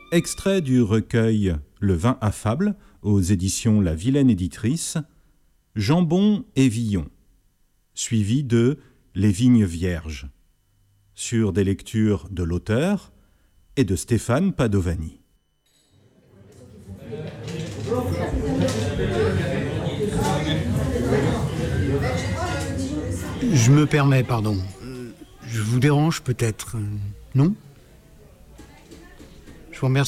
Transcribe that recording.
Extrait du recueil Le vin affable, aux éditions La Vilaine Éditrice, Jambon et Villon, suivi de Les vignes vierges, sur des lectures de l'auteur et de Stéphane Padovani. Je me permets, pardon. Je vous dérange peut-être, non ? Je vous remercie.